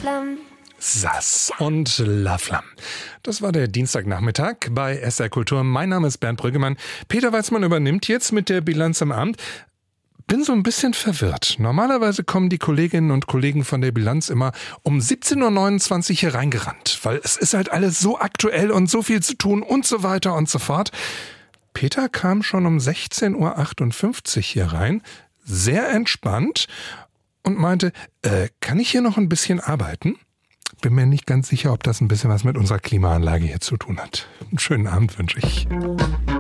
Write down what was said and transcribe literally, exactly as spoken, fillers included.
Laflam. Sass und Laflam. Das war der Dienstagnachmittag bei S R Kultur. Mein Name ist Bernd Brüggemann. Peter Weizmann übernimmt jetzt mit der Bilanz im Amt. Bin so ein bisschen verwirrt. Normalerweise kommen die Kolleginnen und Kollegen von der Bilanz immer um siebzehn Uhr neunundzwanzig hier reingerannt, weil es ist halt alles so aktuell und so viel zu tun und so weiter und so fort. Peter kam schon um sechzehn Uhr achtundfünfzig hier rein, sehr entspannt und meinte, äh, kann ich hier noch ein bisschen arbeiten? Bin mir nicht ganz sicher, ob das ein bisschen was mit unserer Klimaanlage hier zu tun hat. Einen schönen Abend wünsche ich.